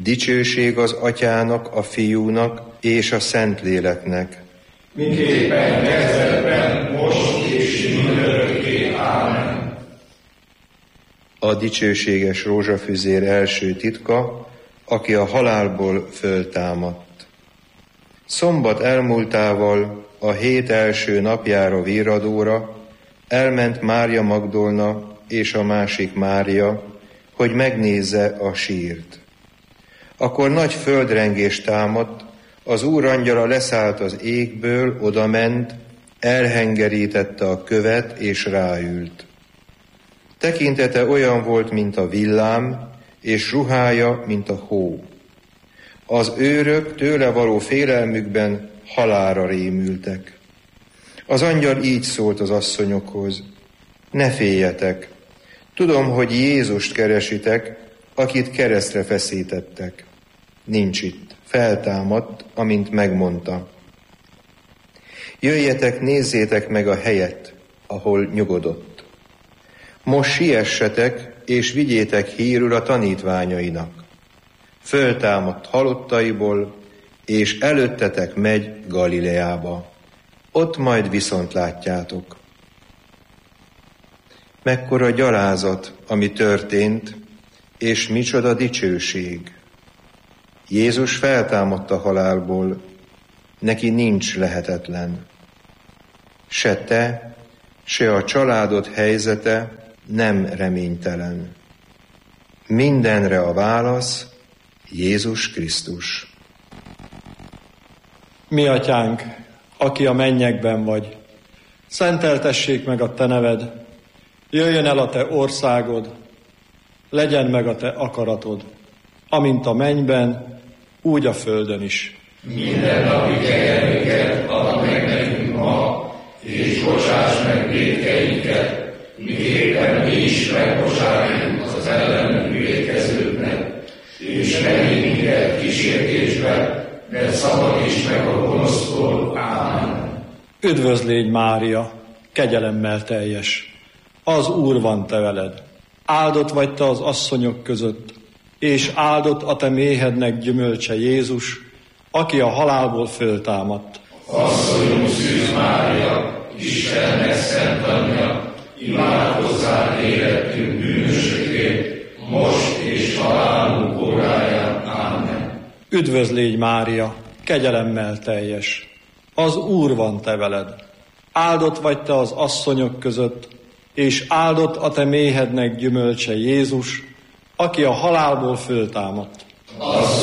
Dicsőség az Atyának, a Fiúnak és a Szentléleknek. Miképpen kezdetben, most és mindörökké. Ámen. A dicsőséges rózsafüzér első titka, aki a halálból föltámadt. Szombat elmúltával, a hét első napjára virradóra elment Mária Magdolna és a másik Mária, hogy megnézze a sírt. Akkor nagy földrengés támadt, az Úr angyala leszállt az égből, odament, elhengerítette a követ és ráült. Tekintete olyan volt, mint a villám, és ruhája, mint a hó. Az őrök tőle való félelmükben halálra rémültek. Az angyal így szólt az asszonyokhoz: ne féljetek, tudom, hogy Jézust keresitek, akit keresztre feszítettek. Nincs itt, feltámadt, amint megmondta. Jöjjetek, nézzétek meg a helyet, ahol nyugodott. Most siessetek, és vigyétek hírül a tanítványainak. Föltámadt halottaiból, és előttetek megy Galileába. Ott majd viszont látjátok. Mekkora gyalázat, ami történt, és micsoda dicsőség. Jézus feltámadt a halálból, neki nincs lehetetlen. Se te, se a családod helyzete nem reménytelen. Mindenre a válasz Jézus Krisztus. Mi atyánk, aki a mennyekben vagy, szenteltessék meg a te neved, jöjjön el a te országod, legyen meg a te akaratod, amint a mennyben, úgy a földön is. Minden napi kenyerünket add meg nekünk ma, és bocsáss meg vétkeinket, miképpen mi is megbocsájtunk az ellenünk vétkezőknek, és ne vigy minket kísértésbe, de szabadíts meg a gonosztól. Ámen. Üdvözl légy, Mária, kegyelemmel teljes, az Úr van te veled. Áldott vagy te az asszonyok között, és áldott a te méhednek gyümölcse Jézus, aki a halálból föltámadt. Asszonyunk Szűz Mária, Istennek szent anyja, imádkozzál érettünk bűnösökért, most és halálunk óráján. Ámen. Üdvözl légy, Mária, kegyelemmel teljes, az Úr van te veled. Áldott vagy te az asszonyok között, és áldott a te méhednek gyümölcse Jézus, aki a halálból föltámadt.